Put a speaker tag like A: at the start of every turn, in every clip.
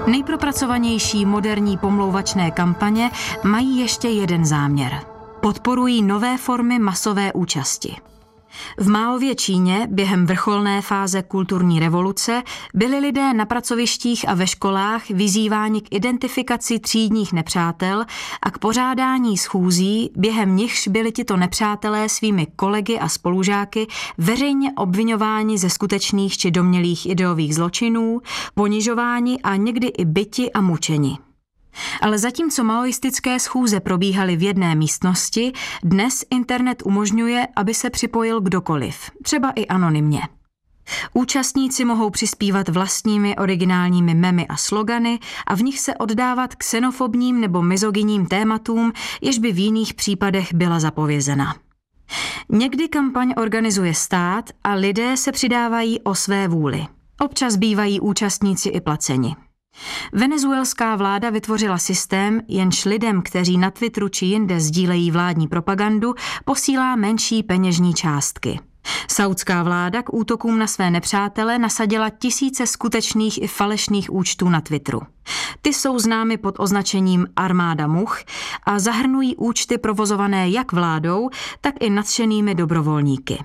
A: Nejpropracovanější moderní pomlouvačné kampaně mají ještě jeden záměr. Podporují nové formy masové účasti. V Máově Číně během vrcholné fáze kulturní revoluce byli lidé na pracovištích a ve školách vyzýváni k identifikaci třídních nepřátel a k pořádání schůzí, během nichž byli tito nepřátelé svými kolegy a spolužáky veřejně obviňováni ze skutečných či domnělých ideových zločinů, ponižováni a někdy i byti a mučeni. Ale zatímco maoistické schůze probíhaly v jedné místnosti, dnes internet umožňuje, aby se připojil kdokoliv, třeba i anonymně. Účastníci mohou přispívat vlastními originálními memy a slogany a v nich se oddávat xenofobním nebo mizogyním tématům, jež by v jiných případech byla zapovězena. Někdy kampaň organizuje stát a lidé se přidávají o své vůli. Občas bývají účastníci i placeni. Venezuelská vláda vytvořila systém, jenž lidem, kteří na Twitteru či jinde sdílejí vládní propagandu, posílá menší peněžní částky. Saudská vláda k útokům na své nepřátele nasadila tisíce skutečných i falešných účtů na Twitteru. Ty jsou známy pod označením Armáda much a zahrnují účty provozované jak vládou, tak i nadšenými dobrovolníky.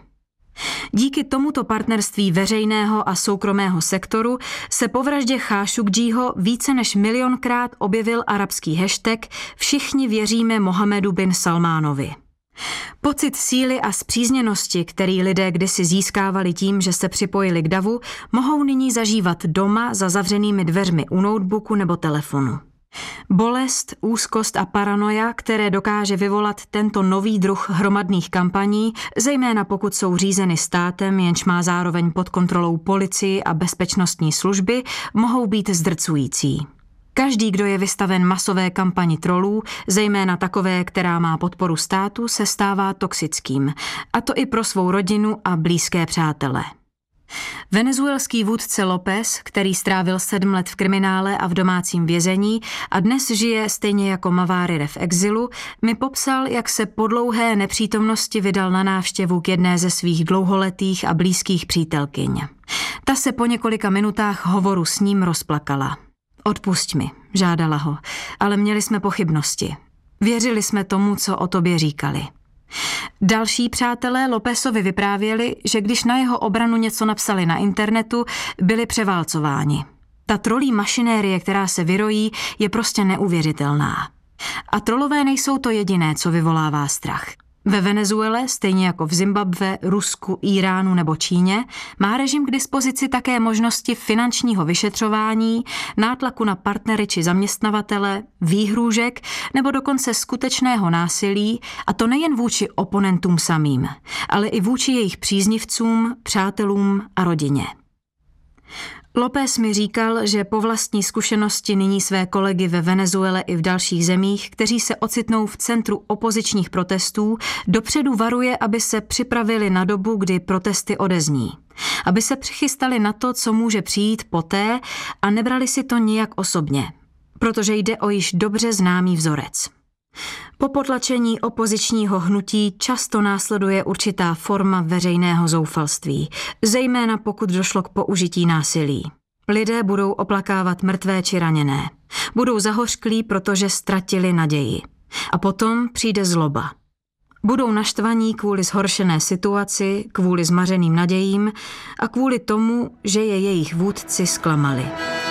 A: Díky tomuto partnerství veřejného a soukromého sektoru se po vraždě Chášukdžího více než 1 milionkrát objevil arabský hashtag Všichni věříme Mohamedu bin Salmánovi. Pocit síly a spřízněnosti, který lidé kdysi získávali tím, že se připojili k davu, mohou nyní zažívat doma za zavřenými dveřmi u notebooku nebo telefonu. Bolest, úzkost a paranoia, které dokáže vyvolat tento nový druh hromadných kampaní, zejména pokud jsou řízeny státem, jenž má zároveň pod kontrolou policii a bezpečnostní služby, mohou být zdrcující. Každý, kdo je vystaven masové kampani trolů, zejména takové, která má podporu státu, se stává toxickým, a to i pro svou rodinu a blízké přátele. Venezuelský vůdce López, který strávil 7 let v kriminále a v domácím vězení a dnes žije stejně jako Mavárire v exilu, mi popsal, jak se po dlouhé nepřítomnosti vydal na návštěvu k jedné ze svých dlouholetých a blízkých přítelkyň. Ta se po několika minutách hovoru s ním rozplakala. Odpusť mi, žádala ho, ale měli jsme pochybnosti. Věřili jsme tomu, co o tobě říkali. Další přátelé Lópezovi vyprávěli, že když na jeho obranu něco napsali na internetu, byli převálcováni. Ta trolí mašinérie, která se vyrojí, je prostě neuvěřitelná. A trolové nejsou to jediné, co vyvolává strach. Ve Venezuele, stejně jako v Zimbabwe, Rusku, Íránu nebo Číně, má režim k dispozici také možnosti finančního vyšetřování, nátlaku na partnery či zaměstnavatele, výhrůžek nebo dokonce skutečného násilí, a to nejen vůči oponentům samým, ale i vůči jejich příznivcům, přátelům a rodině. López mi říkal, že po vlastní zkušenosti nyní své kolegy ve Venezuele i v dalších zemích, kteří se ocitnou v centru opozičních protestů, dopředu varuje, aby se připravili na dobu, kdy protesty odezní. Aby se přichystali na to, co může přijít poté a nebrali si to nijak osobně, protože jde o již dobře známý vzorec. Po potlačení opozičního hnutí často následuje určitá forma veřejného zoufalství, zejména pokud došlo k použití násilí. Lidé budou oplakávat mrtvé či raněné. Budou zahořklí, protože ztratili naději. A potom přijde zloba. Budou naštvaní kvůli zhoršené situaci, kvůli zmařeným nadějím a kvůli tomu, že je jejich vůdci zklamali.